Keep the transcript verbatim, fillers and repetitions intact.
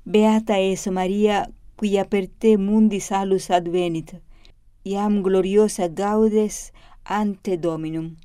Beata es Maria, quia per te mundi salus advenit, iam gloriosa gaudes ante Dominum.